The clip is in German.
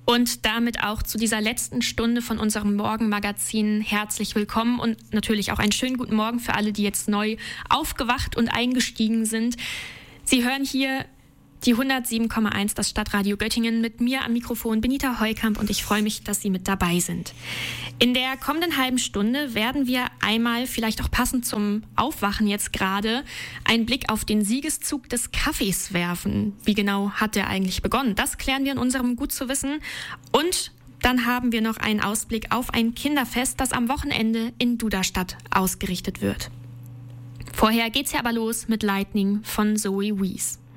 Und damit auch zu dieser letzten Stunde von unserem Morgenmagazin herzlich willkommen und natürlich auch einen schönen guten Morgen für alle, die jetzt neu aufgewacht und eingestiegen sind. Sie hören hier die 107,1, das Stadtradio Göttingen, mit mir am Mikrofon Benita Heukamp, und ich freue mich, dass Sie mit dabei sind. In der kommenden halben Stunde werden wir einmal, vielleicht auch passend zum Aufwachen jetzt gerade, einen Blick auf den Siegeszug des Kaffees werfen. Wie genau hat der eigentlich begonnen? Das klären wir in unserem Gut zu wissen. Und dann haben wir noch einen Ausblick auf ein Kinderfest, das am Wochenende in Duderstadt ausgerichtet wird. Vorher geht's ja aber los mit Lightning von Zoe Wees.